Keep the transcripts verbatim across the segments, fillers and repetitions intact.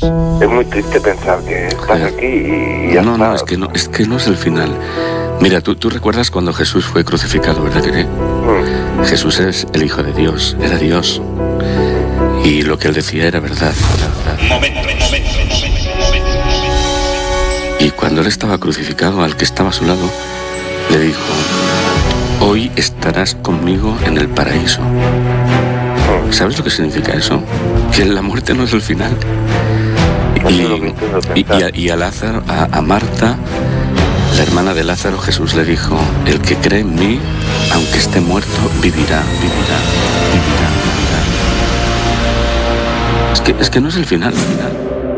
es muy triste pensar que estás Joder. aquí y, y ya No, está. no, es que no, es que no es el final. Mira, tú, tú recuerdas cuando Jesús fue crucificado, ¿verdad que sí? Mm. Jesús es el Hijo de Dios, era Dios. Y lo que él decía era verdad. Era verdad. Momento, momento, momento, momento. Y cuando él estaba crucificado, al que estaba a su lado, le dijo: hoy estarás conmigo en el paraíso. ¿Sabes lo que significa eso? Que la muerte no es el final. Y, y, y, a, y a Lázaro, a, a Marta, la hermana de Lázaro, Jesús le dijo: el que cree en mí, aunque esté muerto, vivirá, vivirá, vivirá, vivirá. Es que, es que no es el final, el final.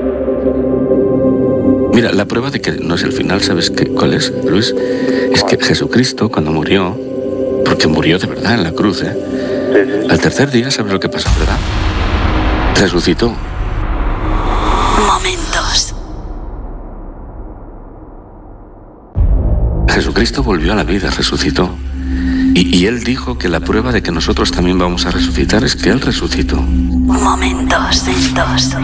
Mira, la prueba de que no es el final, ¿sabes qué, cuál es, Luis? Es que Jesucristo, cuando murió, porque murió de verdad en la cruz, ¿eh? Sí, sí. Al tercer día, ¿sabes lo que pasó, verdad? Resucitó. Momentos. Jesucristo volvió a la vida, resucitó. Y, y Él dijo que la prueba de que nosotros también vamos a resucitar es que Él resucitó. Momentos. Momentos.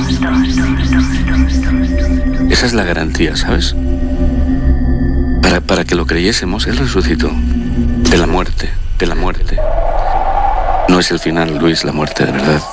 Esa es la garantía, ¿sabes? Para, para que lo creyésemos, Él resucitó. De la muerte, de la muerte. No es el final, Luis, la muerte de verdad.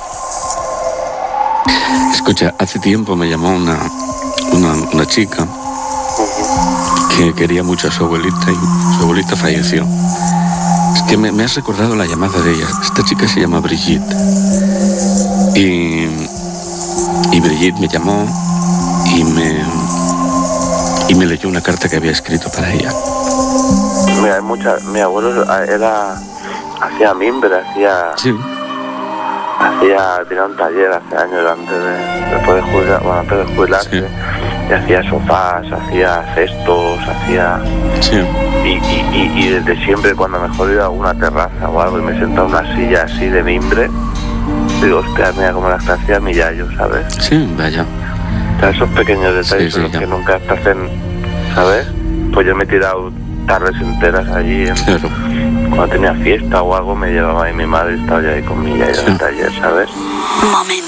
Escucha, hace tiempo me llamó una, una, una chica que quería mucho a su abuelita y su abuelita falleció. Es que me, me has recordado la llamada de ella. Esta chica se llama Brigitte. Y, y Brigitte me llamó y me, y me leyó una carta que había escrito para ella. Mira, hay mucha, mi abuelo era, hacía mimbre, hacía, Sí. hacía, tenía un taller hace años antes de, después de jubilar, bueno, antes de jubilarse, Sí. y hacía sofás, hacía cestos, hacía, Sí. y, y, y, y desde siempre cuando mejor iba a alguna terraza o algo y me sentaba en una silla así de mimbre, digo, hostia, mira como las que hacía mi yayo, ¿sabes? Sí, vaya. O sea, esos pequeños detalles Sí, sí, son los ya. que nunca te hacen, ¿sabes? Pues yo me he tirado tardes enteras allí, en, Claro. cuando tenía fiesta o algo, me llevaba ahí mi madre y estaba yo ahí con mi yayo en el taller, ¿sabes? Momentos.